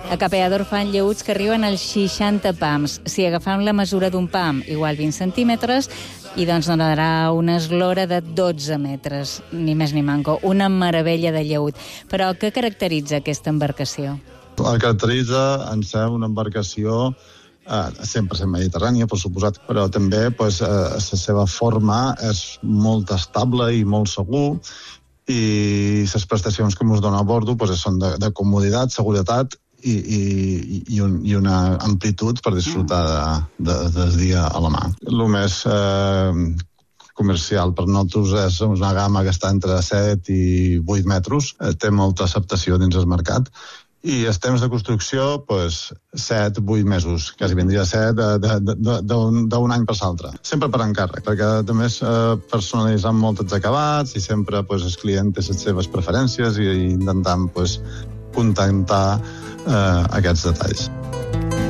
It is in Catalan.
A Capeador fan lleuts que arriben als 60 pams. Si agafam la mesura d'un pam, igual 20 centímetres, i doncs donarà una eslora de 12 metres, ni més ni manco. Una meravella de lleut. Però què caracteritza aquesta embarcació? El caracteritza en ser una embarcació 100% mediterrània, per suposat, però també la seva forma és molt estable i molt segur, i les prestacions que ens dona a bordo són de comoditat, seguretat i una amplitud per disfrutar del dia a la mà. El més comercial per nosaltres és una gamma que està entre 7 i 8 metres, té molta acceptació dins el mercat, i els temps de construcció, 7-8 mesos, quasi vindria a ser d'un any per l'altre. Sempre per encàrrec, perquè també personalitzant molt els acabats i sempre el client té les seves preferències i intentant contentar aquests detalls.